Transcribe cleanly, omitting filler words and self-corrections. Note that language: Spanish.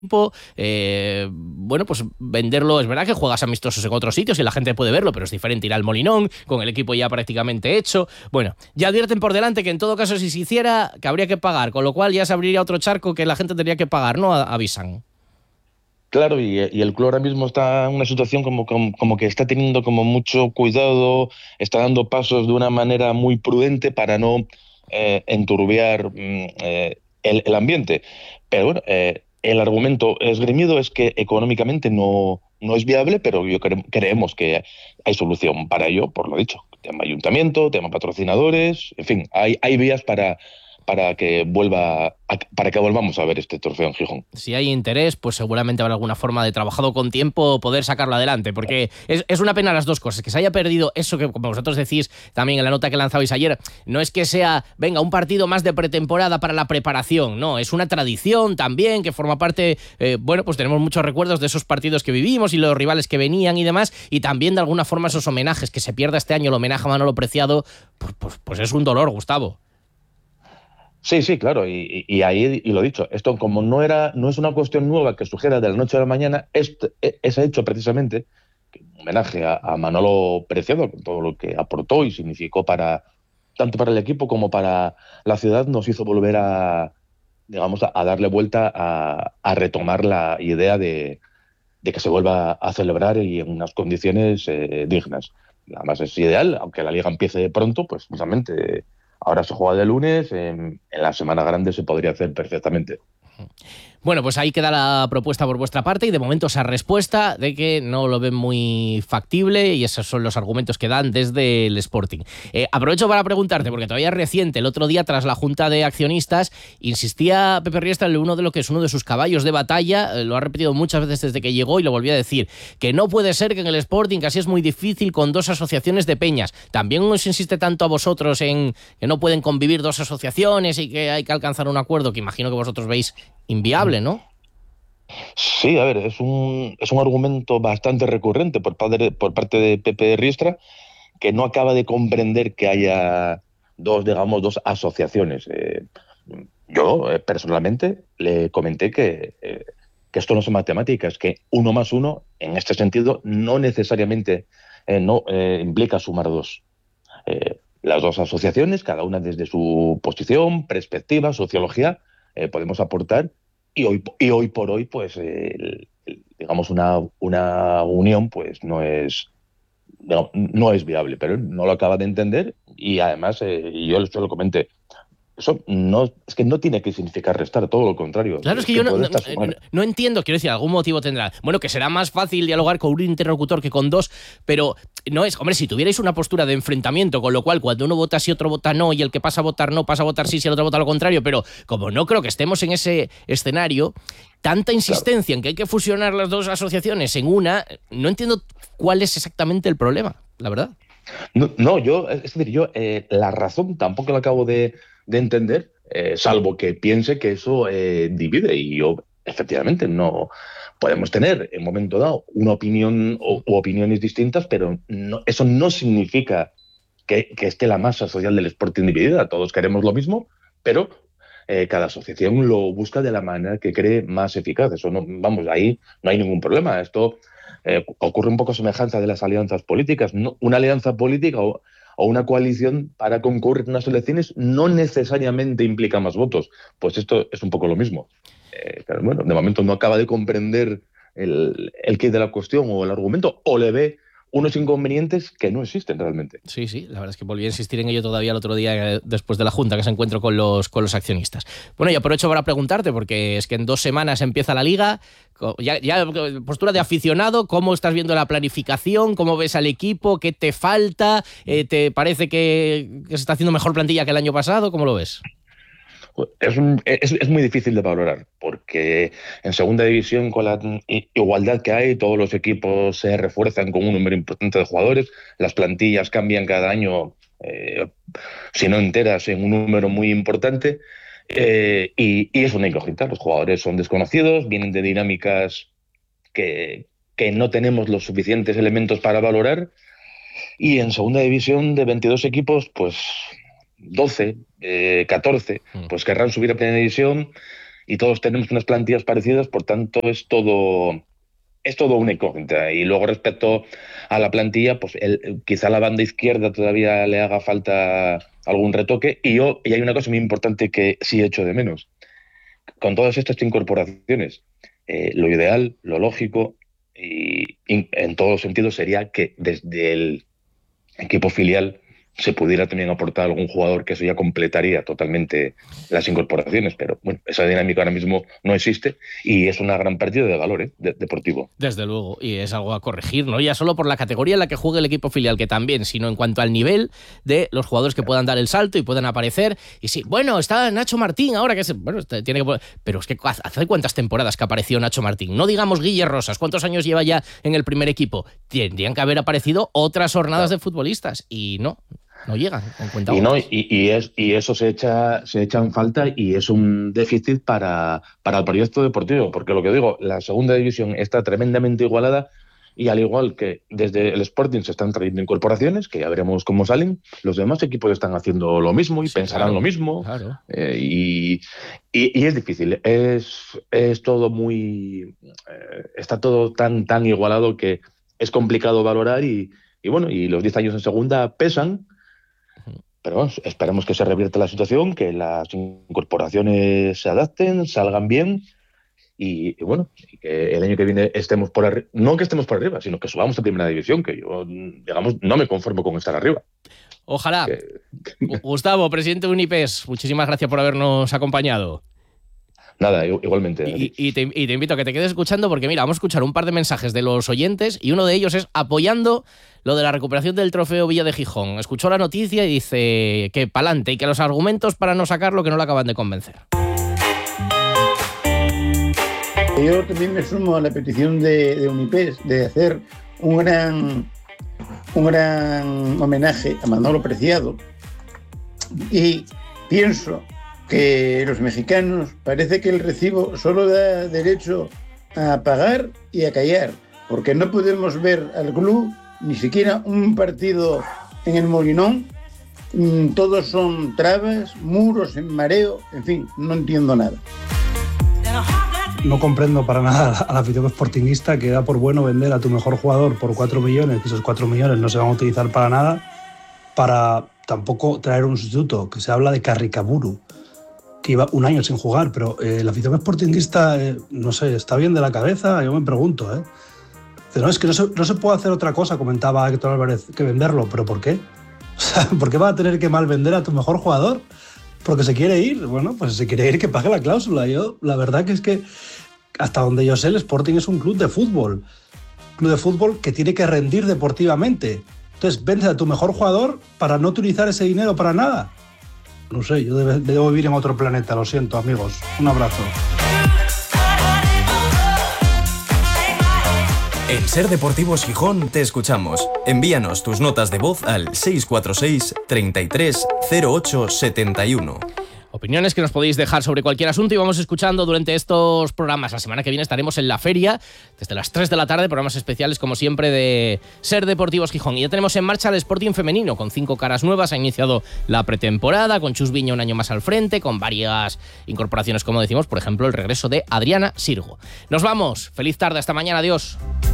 bueno, pues venderlo. Es verdad que juegas amistosos en otros sitios y la gente puede verlo, pero es diferente ir al Molinón con el equipo ya prácticamente hecho. Bueno, ya advierten por delante que en todo caso si se hiciera, que habría que pagar, con lo cual ya se abriría otro charco que la gente tendría que pagar, ¿no? Avisan. Claro, y el club ahora mismo está en una situación como que está teniendo como mucho cuidado, está dando pasos de una manera muy prudente para no enturbiar el ambiente. Pero bueno, el argumento esgrimido es que económicamente no es viable, pero creemos que hay solución para ello, por lo dicho. Tema ayuntamiento, tema patrocinadores, en fin, hay vías para que volvamos a ver este trofeo en Gijón. Si hay interés, pues seguramente habrá alguna forma de, trabajado con tiempo, poder sacarlo adelante, porque es una pena las dos cosas, que se haya perdido eso que, como vosotros decís también en la nota que lanzabais ayer, no es que sea, venga, un partido más de pretemporada para la preparación, no, es una tradición también que forma parte, bueno, pues tenemos muchos recuerdos de esos partidos que vivimos y los rivales que venían y demás, y también de alguna forma esos homenajes, que se pierda este año el homenaje a Manolo Preciado, pues es un dolor, Gustavo. Sí, sí, claro, y ahí, y lo dicho, esto como no es una cuestión nueva que surgiera de la noche a la mañana, es hecho precisamente un homenaje a Manolo Preciado, con todo lo que aportó y significó tanto para el equipo como para la ciudad, nos hizo volver digamos, a darle vuelta a retomar la idea de que se vuelva a celebrar y en unas condiciones dignas. Además es ideal, aunque la liga empiece pronto, pues justamente ahora se juega de lunes, en la semana grande se podría hacer perfectamente. Bueno, pues ahí queda la propuesta por vuestra parte y de momento esa respuesta de que no lo ven muy factible y esos son los argumentos que dan desde el Sporting. Aprovecho para preguntarte, porque todavía es reciente, el otro día tras la Junta de Accionistas insistía Pepe Riestra en uno de lo que es uno de sus caballos de batalla, lo ha repetido muchas veces desde que llegó y lo volvió a decir, que no puede ser que en el Sporting casi es muy difícil con dos asociaciones de peñas. También os insiste tanto a vosotros en que no pueden convivir dos asociaciones y que hay que alcanzar un acuerdo que imagino que vosotros veis inviable, ¿no? Sí, a ver, es un argumento bastante recurrente por parte de Pepe Riestra, que no acaba de comprender que haya digamos, dos asociaciones. Yo, personalmente, le comenté que esto no son matemáticas, que uno más uno, en este sentido, no necesariamente no implica sumar dos. Las dos asociaciones, cada una desde su posición, perspectiva, sociología, podemos aportar y hoy por hoy, pues, digamos, una unión, pues, no es viable, pero no lo acaba de entender y además, y yo se lo comenté, eso no, es que no tiene que significar restar, todo lo contrario, Claro, es es que que yo no, puede no, estar sumar. no entiendo, quiero decir, algún motivo tendrá. Bueno, que será más fácil dialogar con un interlocutor que con dos, pero no es, hombre, si tuvierais una postura de enfrentamiento, con lo cual cuando uno vota sí, otro vota no, y el que pasa a votar no, pasa a votar sí, si el otro vota lo contrario, pero como no creo que estemos en ese escenario, tanta Claro. insistencia en que hay que fusionar las dos asociaciones en una, no entiendo cuál es exactamente el problema, la verdad. No, no, es decir, yo la razón tampoco la acabo de entender, salvo que piense que eso divide y yo efectivamente no podemos tener en un momento dado una opinión u opiniones distintas, pero eso no significa que esté la masa social del Sporting dividida. Todos queremos lo mismo, pero cada asociación lo busca de la manera que cree más eficaz. Eso no, vamos, ahí no hay ningún problema. Esto ocurre un poco semejanza de las alianzas políticas. Una alianza política o una coalición para concurrir en unas elecciones no necesariamente implica más votos. Pues esto es un poco lo mismo. Pero bueno, de momento no acaba de comprender el quid de la cuestión o el argumento, o le ve unos inconvenientes que no existen realmente. Sí, sí, la verdad es que volví a insistir en ello todavía el otro día después de la junta que se encuentro con los accionistas. Bueno, y aprovecho para preguntarte, porque es que en 2 semanas empieza la liga, ya postura de aficionado, ¿cómo estás viendo la planificación? ¿Cómo ves al equipo? ¿Qué te falta? ¿Te parece que se está haciendo mejor plantilla que el año pasado? ¿Cómo lo ves? Es muy difícil de valorar porque en segunda división, con la igualdad que hay, todos los equipos se refuerzan con un número importante de jugadores, las plantillas cambian cada año, si no enteras, en un número muy importante, y es una incógnita. Los jugadores son desconocidos, vienen de dinámicas que no tenemos los suficientes elementos para valorar, y en segunda división de 22 equipos, pues 12, 14, pues querrán subir a primera división y todos tenemos unas plantillas parecidas, por tanto es todo una incógnita. Y luego respecto a la plantilla, pues quizá la banda izquierda todavía le haga falta algún retoque, y hay una cosa muy importante que sí echo de menos. Con todas estas incorporaciones, lo ideal, lo lógico y en todos sentidos sería que desde el equipo filial se pudiera también aportar algún jugador, que eso ya completaría totalmente las incorporaciones, pero bueno, esa dinámica ahora mismo no existe y es una gran pérdida de valor deportivo. Desde luego, y es algo a corregir, no ya solo por la categoría en la que juegue el equipo filial, que también, sino en cuanto al nivel de los jugadores que puedan dar el salto y puedan aparecer. Y sí, bueno, está Nacho Martín ahora, que tiene que... Pero es que ¿hace cuántas temporadas que apareció Nacho Martín? No digamos Guille Rosas, ¿cuántos años lleva ya en el primer equipo? Tendrían que haber aparecido otras jornadas de futbolistas y no llegan en cuenta. Y eso se echa en falta, y es un déficit para el proyecto deportivo, porque lo que digo, la segunda división está tremendamente igualada, y al igual que desde el Sporting se están trayendo incorporaciones, que ya veremos cómo salen, los demás equipos están haciendo lo mismo y pensarán lo mismo. Claro. Y es difícil, es todo muy... está todo tan igualado que es complicado valorar, y bueno, y los 10 años en segunda pesan. Pero bueno, esperemos que se revierta la situación, que las incorporaciones se adapten, salgan bien y bueno, y que el año que viene estemos por arriba. No que estemos por arriba, sino que subamos a primera división, que yo, digamos, no me conformo con estar arriba. Ojalá. Gustavo, presidente de Unipes, muchísimas gracias por habernos acompañado. Nada, igualmente. Y te invito a que te quedes escuchando, porque mira, vamos a escuchar un par de mensajes de los oyentes, y uno de ellos es apoyando lo de la recuperación del trofeo Villa de Gijón. Escuchó la noticia y dice que pa'lante, y que los argumentos para no sacarlo que no lo acaban de convencer. Yo también me sumo a la petición de Unipes de hacer un gran homenaje a Manolo Preciado, y pienso que los mexicanos parece que el recibo solo da derecho a pagar y a callar, porque no podemos ver al club ni siquiera un partido en el Molinón. Todos son trabas, muros en mareo, en fin, no entiendo nada. No comprendo para nada a la afición sportingista que da por bueno vender a tu mejor jugador por 4 millones, que esos 4 millones no se van a utilizar para nada, para tampoco traer un sustituto, que se habla de Carricaburu, que iba un año sin jugar, pero la afición sportinguista, no sé, está bien de la cabeza, yo me pregunto, ¿eh? No, es que no se puede hacer otra cosa, comentaba Héctor Álvarez, que venderlo, ¿pero por qué? O sea, ¿por qué va a tener que mal vender a tu mejor jugador? ¿Porque se quiere ir? Bueno, pues si se quiere ir, que pague la cláusula. Yo, la verdad que es que, hasta donde yo sé, el Sporting es un club de fútbol que tiene que rendir deportivamente. Entonces, vendes a tu mejor jugador para no utilizar ese dinero para nada. No sé, yo debo vivir en otro planeta, lo siento, amigos. Un abrazo. En Ser Deportivos Gijón te escuchamos. Envíanos tus notas de voz al 646 33 08 71. Opiniones que nos podéis dejar sobre cualquier asunto y vamos escuchando durante estos programas. La semana que viene estaremos en la feria desde las 3 de la tarde, programas especiales como siempre de Ser Deportivos Gijón. Y ya tenemos en marcha el Sporting femenino con 5 caras nuevas. Ha iniciado la pretemporada con Chus Viña un año más al frente, con varias incorporaciones, como decimos, por ejemplo el regreso de Adriana Sirgo. Nos vamos, feliz tarde, hasta mañana, adiós.